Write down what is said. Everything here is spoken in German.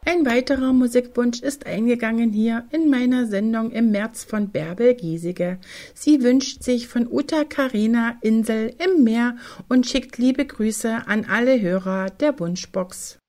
Ein weiterer Musikwunsch ist eingegangen hier in meiner Sendung im März von Bärbel Giesige. Sie wünscht sich von Uta Karina Insel im Meer und schickt liebe Grüße an alle Hörer der Wunschbox.